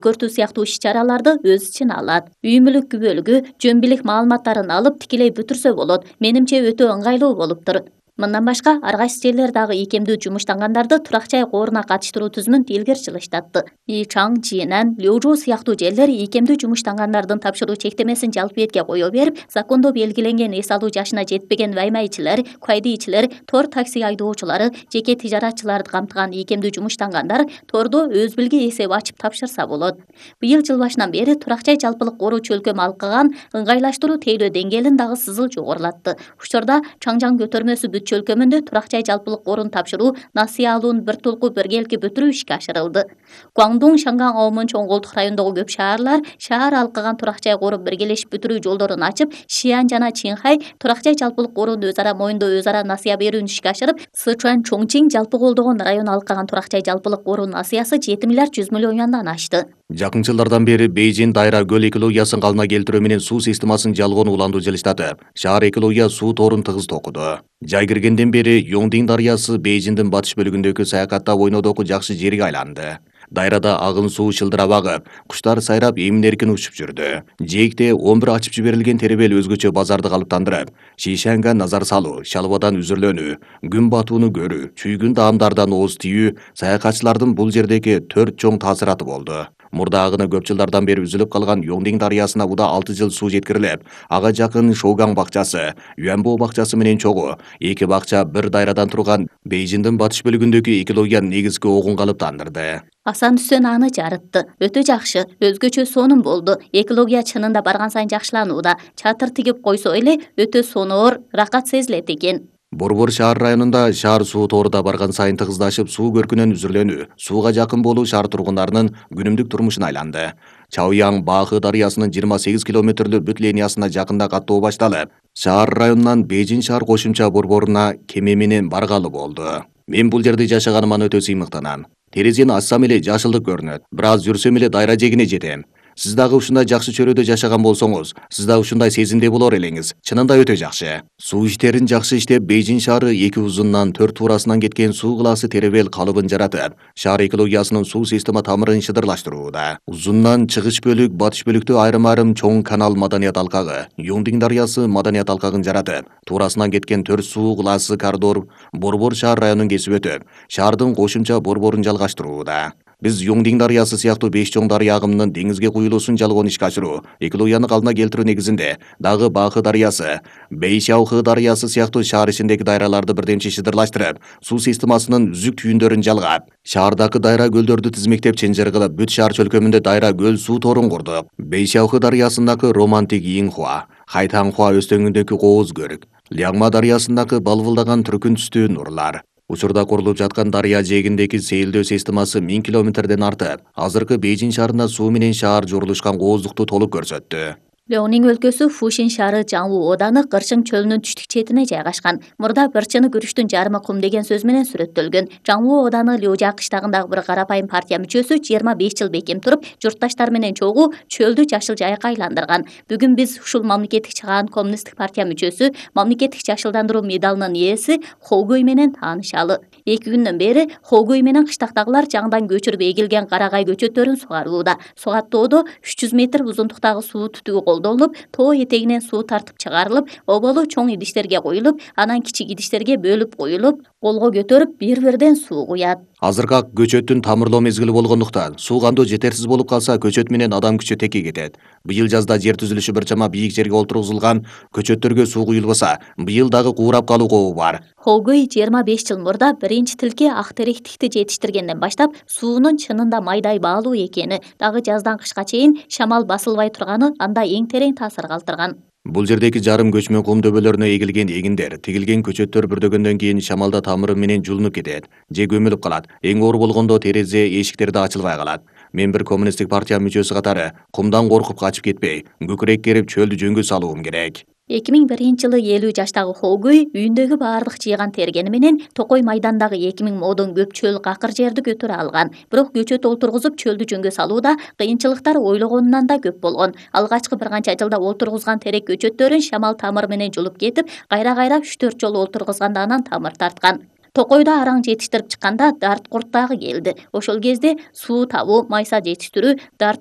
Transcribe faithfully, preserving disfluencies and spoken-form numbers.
көртүү сыяктуу иш-чараларды өз ичине алат. Үй мүлүк күбөлүгү жөн билик маалыматтарын алып тикелей бүтүрсө болот. Менимче өтө ыңгайлуу болуптур. Мындан башка ар кайсы жерлер дагы икемдүү жумуштангандарды турак жай коруна катыштыруу түзүмүн илгери жылыштатты. Ичаң, Жинан, Лёжу сыяктуу жерлер икемдүү жумуштангандардын тапшыруу чектемесин жалпы этке кое берип, закондо белгиленген эс алуу жашына жетпеген ваймайчылар, куайдийчилер, тор такси айдоочулары, жеке тижаратчыларды камтыган икемдүү жумуштангандар тордо өз билги эсеп ачып тапшырса болот. Быйыл жыл башынан бери турак жай жалпылык коруу чөлкөм алкаган ыңгайлаштыруу тейлөө деңгээлин дагы сызыл жогорулатты. Учурда Чаңжаң көтөрмөсү бүт чөлкөмүндө турак жай жалпылык корун тапшыруу, насыя алуун бир тулку биргелки бүтүрүү ишке ашырылды. Гуаңдун, Шаңгаң, Аомун чоң колдук райондогу көп шаарлар шаар алкаган турак жай коруп биргелешип бүтүрүү жолдорун ачып, Шиан жана Чинхай турак жай жалпылык корууну өз ара моюндоо өз ара насыя берүүнү ишке ашырып, Сычуань, Чоңчиң жалпы колдогон район алкаган турак жай жалпылык коруунун насыясы жети миллиард жүз миллион юандан ашты. Жакын жылдардан бери Бейжин дайра көл экологиясын калына келтирүү менен суу системасын жалгоон уланду жылыштатып, шаар экология суу торун тыгыз токуду. Жай киргенден бери Йоңдин дарыясы Бейжиндин батыш бөлүгүндөгү саякаттап ойнодогу жакшы жерге айланды. Дайрада агын суу шылдырап агып, куштар сайрап эмин-эркин учуп жүрдү. Жээкте он бир ачып жиберилген теребел өзгөчө базарды калыптандырып, Шишанга назар салуу, шалбадан үзүрлөнүү, күн батууну көрүү, чүйгүн даамдардан ооз тийүү саякатчылардын бул жердеги төрт чоң таасираты болду. Мурда агыны көп жылдардан бери үзүлүп калган Йоңдин дарыясына буда алты жыл суу жеткирилип, ага жакын Шоугаң бакчасы, Юанбо бакчасы менен чогуу эки бакча бир дайрадан турган Бейжиндин батыш бөлүгүндөгү экологиянын негизги огун калыптандырды. Асан Үсөн аны жарытты. Өтө жакшы, өзгөчө сонун болду. Экология чынында барган сайын жакшыланууда. Чатыр тигип койсо эле өтө соноор, ракат сезилет экен. Борбор шаар районунда шаар суу торуда барган сайын тыгыздашып, суу көркүнөн үзүрлөнүү, сууга жакын болуу шаар тургундарынын күнүмдүк турмушуна айланды. Чаояң Баахы дарыясынын жыйырма сегиз километрлүү бүт линиясына жакында каттоо башталып, шаар районунан Бейжин шаар кошумча борборуна кеме менен баргалы болду. Мен бул жерде жашаганыма өтө сыймыктанам. Терезени ачсам эле жашылдык көрүнөт. Бир аз жүрсөм эле дайра жегине жетем. Сиз дагы ушундай жакшы чөрөдө жашаган болсоңуз, сиз да ушундай сезимде болор элеңиз. Чынында өтө жакшы. Суу иштерин жакшы иштеп, Бейжин шаары эки узундан төрт туурасынан кеткен суу кыласы теребел калыбын жаратып, шаар экологиясынын суу система тамырын шыдырлаштырууда. Узундан чыгыш бөлүк, батыш бөлүктө айрым-айрым чоң канал маданият алкагы, Йоңдин дарыясы маданият алкагын жаратып, туурасынан кеткен төрт суу кыласы коридор Борбор шаар районун кесип өтүп, шаардын кошумча борборун жалгаштырууда. Биз Йоңдин дарыясы сыяктуу беш чоң дарыя агымынын деңизге куюлуусун жалгоон ишке ашыруу, экологияны калына келтирүү негизинде дагы Баахы дарыясы, Бейшаухы дарыясы сыяктуу шаар ичиндеги дайраларды бирдемчи шыдырлаштырып, суу системасынын үзүк түйүндөрүн жалгап, шаардагы дайра көлдөрдү тизмектеп ченжер кылып, бүт шаар чөлкөмүндө дайра көл суу торун курдук. Бейшаухы дарыясындагы романтик Инхуа, Хайтаңхуа өстөңүндөгү кооз көрүк, Лягма дарыясындагы балбылдаган түркүн түстүү нурлар. Учурда курулуп жаткан дарыя жээгиндеги сейилдөө системасы миң километрден артып, азыркы Бейжин шаарына суу менен шаар жорулушкан кооздукту толук көрсөттү. Леонин өлкөсү Фушин шаары Жаңуу ооданы Кырчың чөлүнүн түштүк четине жайгашкан. Мурда бир чыны күрүштүн жарымы кум деген сөз менен сүрөттөлгөн. Жаңуу ооданы Лёжа кыштагындагы бир карапайым партия мүчөсү жыйырма беш жыл бекем туруп, журтташтар менен чогуу чөлдү жашыл жайыкка айландырган. Бүгүн биз ушул мамлекеттик чыгаан коммунисттик партия мүчөсү, мамлекеттик жашылдандыруу медалынын ээси Хогөй менен таанышалы. Эки күндөн бери Хогөй менен кыштактагылар жаңдан көчүрүп эгилген карагай көчөттөрүн сугарууда. Сугаттоодо үч жүз метр узунтуктагы суу түтүгү колдонулуп, тоо этегинен суу тартып чыгарылып, оболу чоң идиштерге коюлуп, анан кичик идиштерге бөлүп коюлуп, колго көтөрүп бир-бирден суу куят. Азыркы көчөттүн тамырлоо мезгили болгондуктан, суу кандуу жетерсиз болуп калса, көчөт менен адам күчү теке кетет. Быйыл жазда жер түзүлүшү бир чама бийик жерге олтургузулган көчөттөргө суу куюлбаса, быйыл дагы куурап калуу кообу бар. Хогөй жыйырма беш жыл мурда биринчи тилке ак теректикти жетиштиргенден баштап, суунун чынында майдай баалуу экени, дагы жаздан кышка чейин шамал басылбай турганы анда эң терең таасир калтырган. Бул жердеги жарым көчмө кум дөбөлөрүнө эгилген эгиндер, тигилген көчөттөр бүрдөгөндөн кийин шамалда тамыры менен жулунуп кетет, же көмүлүп калат. Эң оор болгондо терезе, эшиктер да ачылбай калат. Мен бир коммунисттик партия мүчөсү катары кумдан коркуп качып кетпей, көкүрөк керип чөлдү жөнгө салуум керек. эки миң биринчи жылы элүү жаштагы Хогөй үйүндөгү баардык жыйган тергени менен Токой майдандагы эки миң модон көп чөл какыр жерди көтөрө алган. Бирок көчөт олтургузуп чөлдү жөнгө салууда кыйынчылыктар ойлогонунан да көп болгон. Алгачкы бир канча жылда олтургузган терек көчөттөрүн шамал тамыр менен жулуп кетип, кайра-кайра үч төрт жолу олтургузганда анан тамыр тарткан. Токойдо араң жетиштирип чыкканда дарт курт дагы келди. Ошол кезде суу табуу, майса жетиштирүү, дарт